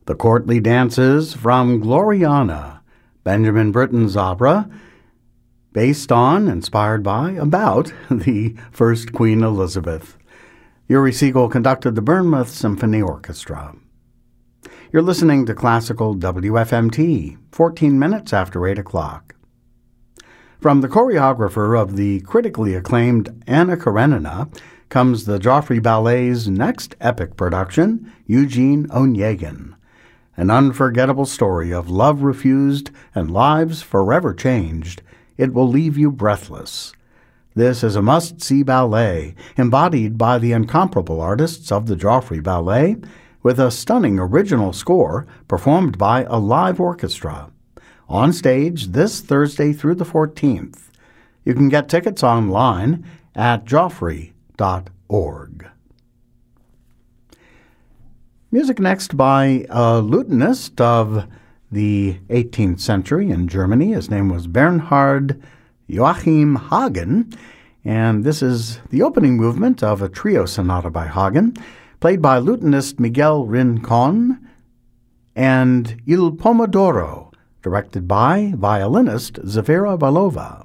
The Courtly Dances from Gloriana, Benjamin Britten's opera, based on, inspired by, about the first Queen Elizabeth. Uri Siegel conducted the Bournemouth Symphony Orchestra. You're listening to Classical WFMT, 14 minutes after 8 o'clock. From the choreographer of the critically acclaimed Anna Karenina comes the Joffrey Ballet's next epic production, Eugene Onegin, an unforgettable story of love refused and lives forever changed. It will leave you breathless. This is a must-see ballet, embodied by the incomparable artists of the Joffrey Ballet, with a stunning original score performed by a live orchestra. On stage this Thursday through the 14th. You can get tickets online at joffrey.org. Music next by a lutenist of the 18th century in Germany. His name was Bernhard Joachim Hagen, and this is the opening movement of a trio sonata by Hagen, played by lutenist Miguel Rincon, and Il Pomodoro, directed by violinist Zafira Balova.